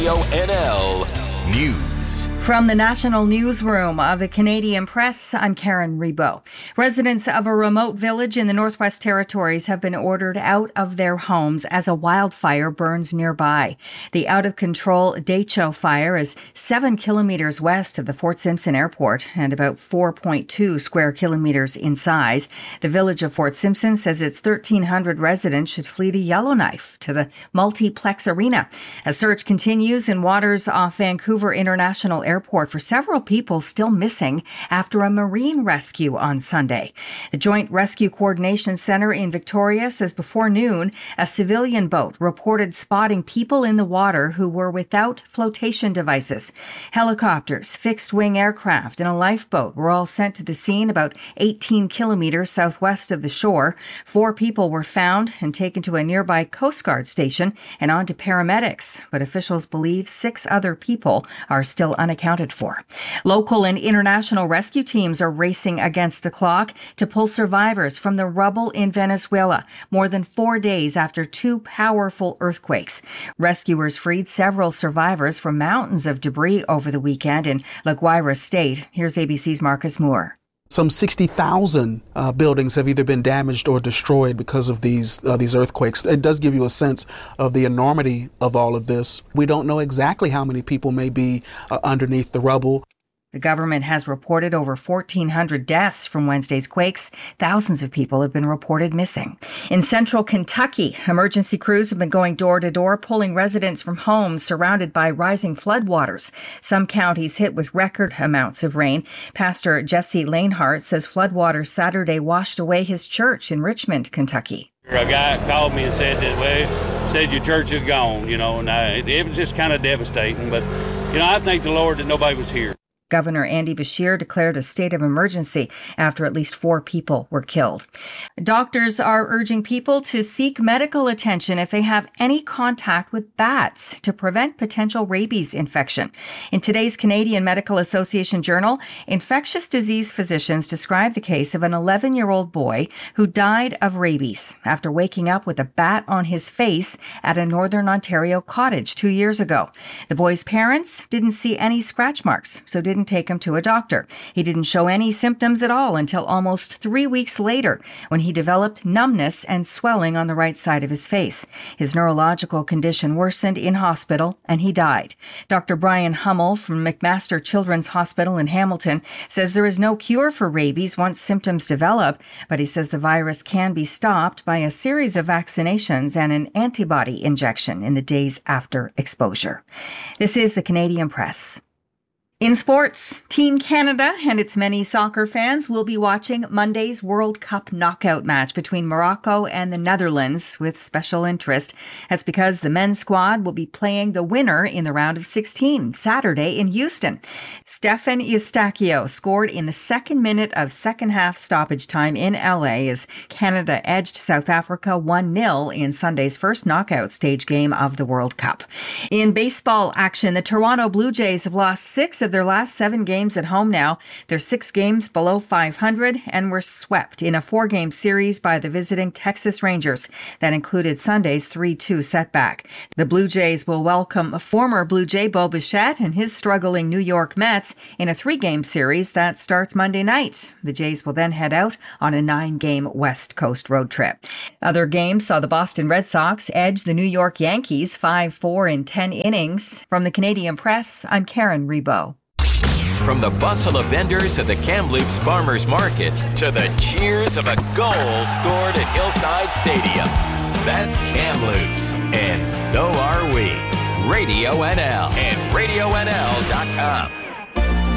Radio NL News. From the National Newsroom of the Canadian Press, I'm Karen Rebo. Residents of a remote village in the Northwest Territories have been ordered out of their homes as a wildfire burns nearby. The out-of-control Decho fire is 7 kilometers west of the Fort Simpson Airport and about 4.2 square kilometers in size. The village of Fort Simpson says its 1,300 residents should flee to Yellowknife to the Multiplex Arena. A search continues in waters off Vancouver International Airport for several people still missing after a marine rescue on Sunday. The Joint Rescue Coordination Center in Victoria says before noon, a civilian boat reported spotting people in the water who were without flotation devices. Helicopters, fixed-wing aircraft, and a lifeboat were all sent to the scene about 18 kilometers southwest of the shore. 4 people were found and taken to a nearby Coast Guard station and on to paramedics, but officials believe 6 other people are still unaccounted for. Local and international rescue teams are racing against the clock to pull survivors from the rubble in Venezuela, more than 4 days after 2 powerful earthquakes. Rescuers freed several survivors from mountains of debris over the weekend in La Guaira State. Here's ABC's Marcus Moore. Some 60,000 buildings have either been damaged or destroyed because of these earthquakes. It does give you a sense of the enormity of all of this. We don't know exactly how many people may be underneath the rubble. The government has reported over 1,400 deaths from Wednesday's quakes. Thousands of people have been reported missing. In central Kentucky, emergency crews have been going door to door, pulling residents from homes surrounded by rising floodwaters. Some counties hit with record amounts of rain. Pastor Jesse Lanehart says floodwaters Saturday washed away his church in Richmond, Kentucky. A guy called me and said that, well, said your church is gone, and it was just kind of devastating. But, I thank the Lord that nobody was here. Governor Andy Beshear declared a state of emergency after at least 4 people were killed. Doctors are urging people to seek medical attention if they have any contact with bats to prevent potential rabies infection. In today's Canadian Medical Association Journal, infectious disease physicians describe the case of an 11-year-old boy who died of rabies after waking up with a bat on his face at a Northern Ontario cottage 2 years ago. The boy's parents didn't see any scratch marks, so didn't take him to a doctor. He didn't show any symptoms at all until almost 3 weeks later when he developed numbness and swelling on the right side of his face. His neurological condition worsened in hospital and he died. Dr. Brian Hummel from McMaster Children's Hospital in Hamilton says there is no cure for rabies once symptoms develop, but he says the virus can be stopped by a series of vaccinations and an antibody injection in the days after exposure. This is the Canadian Press. In sports, Team Canada and its many soccer fans will be watching Monday's World Cup knockout match between Morocco and the Netherlands with special interest. That's because the men's squad will be playing the winner in the round of 16 Saturday in Houston. Stefan Eustáquio scored in the second minute of second-half stoppage time in LA as Canada edged South Africa 1-0 in Sunday's first knockout stage game of the World Cup. In baseball action, the Toronto Blue Jays have lost 6 of their last 7 games at home now. They're 6 games below 500 and were swept in a 4-game series by the visiting Texas Rangers. That included Sunday's 3-2 setback. The Blue Jays will welcome former Blue Jay Bo Bichette and his struggling New York Mets in a 3-game series that starts Monday night. The Jays will then head out on a 9-game West Coast road trip. Other games saw the Boston Red Sox edge the New York Yankees 5-4 in 10 innings. From the Canadian Press, I'm Karen Rebo. From the bustle of vendors at the Kamloops Farmers Market to the cheers of a goal scored at Hillside Stadium. That's Kamloops, and so are we. Radio NL and RadioNL.com.